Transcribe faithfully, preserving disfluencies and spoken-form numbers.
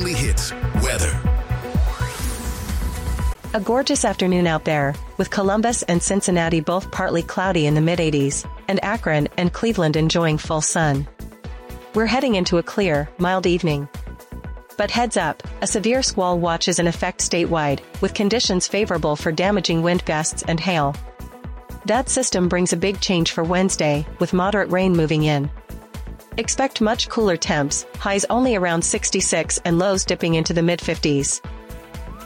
only hits weather. A gorgeous afternoon out there, with Columbus and Cincinnati both partly cloudy in the mid eighties, and Akron and Cleveland enjoying full sun. We're heading into a clear, mild evening. But heads up, a severe squall watch is in effect statewide, with conditions favorable for damaging wind gusts and hail. That system brings a big change for Wednesday, with moderate rain moving in. Expect much cooler temps, highs only around sixty-six and lows dipping into the mid fifties.